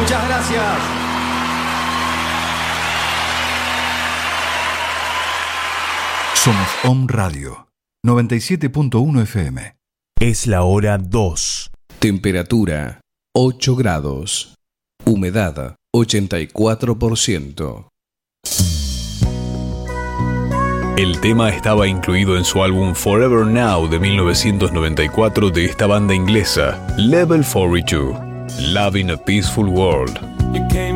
Muchas gracias. Somos Om Radio 97.1 FM. Es la hora 2. Temperatura 8 grados. Humedad 84%. El tema estaba incluido en su álbum Forever Now de 1994 de esta banda inglesa, Level 42, Love in a Peaceful World.